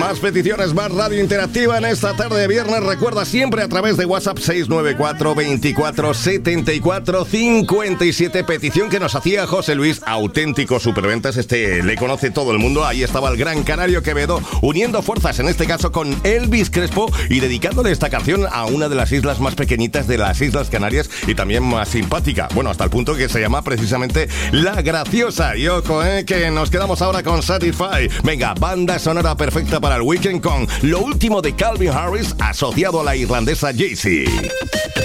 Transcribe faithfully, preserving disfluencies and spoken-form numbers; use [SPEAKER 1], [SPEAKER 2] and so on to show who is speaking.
[SPEAKER 1] Más peticiones, más radio interactiva en esta tarde de viernes. Recuerda siempre a través de WhatsApp seis nueve cuatro, veinticuatro, setenta y cuatro, cincuenta y siete. Petición que nos hacía José Luis, auténtico superventas. Este le conoce todo el mundo. Ahí estaba el gran Canario Quevedo uniendo fuerzas, en este caso con Elvis Crespo, y dedicándole esta canción a una de las islas más pequeñitas de las Islas Canarias y también más simpática. Bueno, hasta el punto que se llama precisamente La Graciosa. Y ojo, eh, que nos quedamos ahora con Satisfy. Venga, banda sonora perfecta para el weekend con lo último de Calvin Harris asociado a la irlandesa Jay-Z.